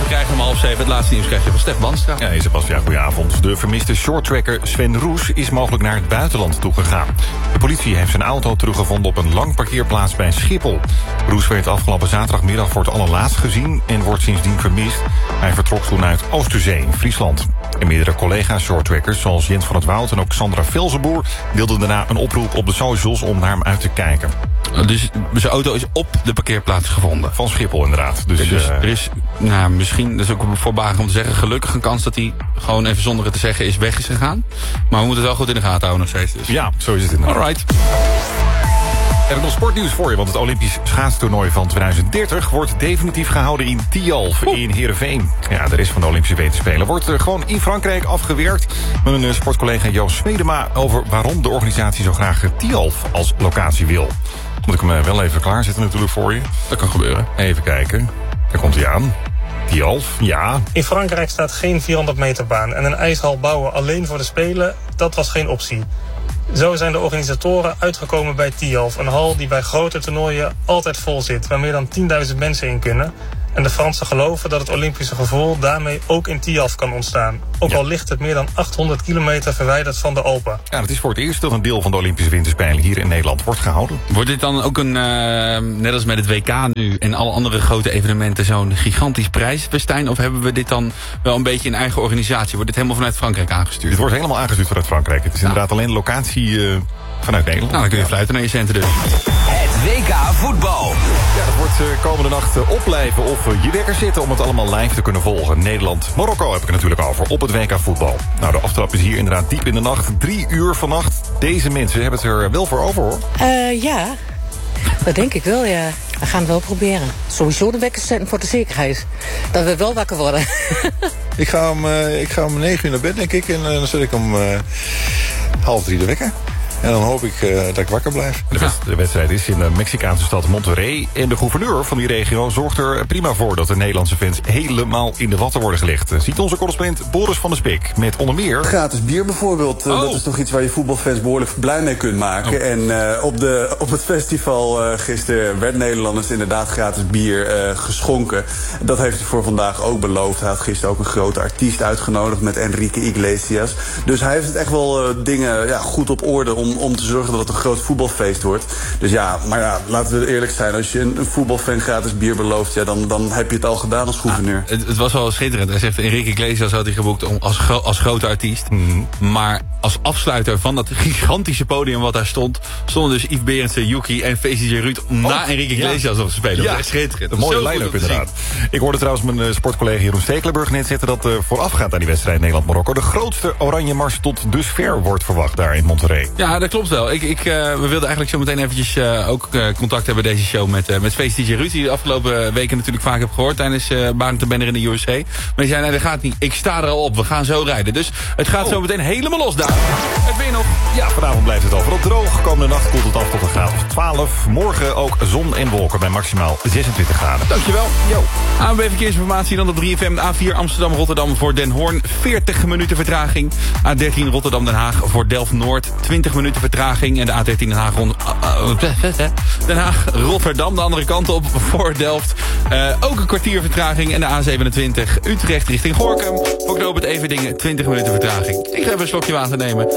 krijgen om 6:30. Het laatste nieuws krijg je van Stef Banstra. Ja, Sebastiaan, goedenavond. De vermiste shorttracker Sven Roes is mogelijk naar het buitenland toegegaan. De politie heeft zijn auto teruggevonden op een lang parkeerplaats bij Schiphol. Roes werd afgelopen zaterdagmiddag voor het allerlaatst gezien en wordt sindsdien vermist. Hij vertrok toen uit Oosterzee in Friesland. En meerdere collega's shorttrackers, zoals Jens van het Woud en ook Sandra Velzenboer, wilden daarna een oproep op de socials om naar hem uit te kijken. Dus zijn auto is op de parkeerplaats gevonden. Van Schiphol inderdaad. Dus er is, misschien, dat is ook voorbarig om te zeggen, gelukkig een kans dat hij gewoon even zonder het te zeggen is weg is gegaan. Maar we moeten het wel goed in de gaten houden nog steeds. Dus. Ja, zo is het inderdaad. Alright. Er is nog sportnieuws voor je, want het Olympisch schaatstoernooi van 2030 wordt definitief gehouden in Tialf in Heerenveen. Ja, de rest van de Olympische Winterspelen wordt gewoon in Frankrijk afgewerkt. Met een sportcollega Joost Smedema over waarom de organisatie zo graag Tialf als locatie wil. Moet ik hem wel even klaarzetten natuurlijk voor je. Dat kan gebeuren. Even kijken. Daar komt hij aan. Tialf, ja. In Frankrijk staat geen 400 meter baan en een ijshal bouwen alleen voor de Spelen, dat was geen optie. Zo zijn de organisatoren uitgekomen bij Tialf, een hal die bij grote toernooien altijd vol zit, waar meer dan 10.000 mensen in kunnen. En de Fransen geloven dat het Olympische gevoel daarmee ook in Tialf kan ontstaan. Ook al ligt het meer dan 800 kilometer verwijderd van de Alpen. Ja, het is voor het eerst dat een deel van de Olympische Winterspelen hier in Nederland wordt gehouden. Wordt dit dan ook een, net als met het WK nu en alle andere grote evenementen, zo'n gigantisch prijsfestijn? Of hebben we dit dan wel een beetje in eigen organisatie? Wordt dit helemaal vanuit Frankrijk aangestuurd? Dit wordt helemaal aangestuurd vanuit Frankrijk. Het is inderdaad alleen de locatie vanuit Nederland. Nou, dan kun je fluiten naar je centen dus. Het WK voetbal. Ja, dat wordt komende nacht opblijven of je wekker zitten om het allemaal live te kunnen volgen. Nederland-Marokko heb ik het natuurlijk over op het WK voetbal. Nou, de aftrap is hier inderdaad diep in de nacht. 3 uur vannacht. Deze mensen hebben het er wel voor over, hoor. Ja, dat denk ik wel, ja. We gaan het wel proberen. Sowieso de wekker zetten voor de zekerheid. Dat we wel wakker worden. Ik ga om 9 uur naar bed, denk ik. En dan zet ik om 2:30 de wekker. En dan hoop ik dat ik wakker blijf. De wedstrijd is in de Mexicaanse stad Monterrey. En de gouverneur van die regio zorgt er prima voor dat de Nederlandse fans helemaal in de watten worden gelegd. Ziet onze correspondent Boris van der Spik met onder meer... Gratis bier bijvoorbeeld. Dat is toch iets waar je voetbalfans behoorlijk blij mee kunt maken. En op het festival gisteren werd Nederlanders inderdaad gratis bier geschonken. Dat heeft hij voor vandaag ook beloofd. Hij had gisteren ook een grote artiest uitgenodigd met Enrique Iglesias. Dus hij heeft het echt wel dingen goed op orde om te zorgen dat het een groot voetbalfeest wordt. Dus maar laten we eerlijk zijn. Als je een voetbalfan gratis bier belooft, dan heb je het al gedaan als gouverneur. Het was wel schitterend. Hij zegt, Enrique Iglesias had hij geboekt als grote artiest. Maar als afsluiter van dat gigantische podium wat daar stond, stonden dus Yves Berendsen, Yuki en VCJ Ruud om na Enrique Iglesias nog te spelen. Ja, dat is schitterend. Een mooie line-up inderdaad. Ik hoorde trouwens mijn sportcollega Jeroen Stekelenburg net zeggen dat voorafgaand aan die wedstrijd Nederland-Marokko de grootste oranje mars tot dusver wordt verwacht daar in Monterrey. Ja, dat klopt wel. We wilden eigenlijk zo meteen eventjes ook contact hebben deze show met VCJ Ruud, die de afgelopen weken natuurlijk vaak heb gehoord tijdens Barend de Benner in de USA. Maar die zei, nee, dat gaat niet. Ik sta er al op. We gaan zo rijden. Dus het gaat zo meteen helemaal los daar. Het weer nog. Ja, vanavond blijft het overal droog. Komende nacht koelt het af tot een graad of 12. Morgen ook zon en wolken bij maximaal 26 graden. Dankjewel. Yo. ANWB Verkeersinformatie dan op 3FM. A4 Amsterdam-Rotterdam voor Den Hoorn. 40 minuten vertraging. A13 Rotterdam-Den Haag voor Delft-Noord. 20 minuten vertraging. En de A13 Den Haag-Rotterdam. De andere kant op voor Delft. Ook een kwartier vertraging. En de A27 Utrecht richting Gorinchem. Voor knooppunt Everdingen 20 minuten vertraging. Ik ga even een slokje water nemen.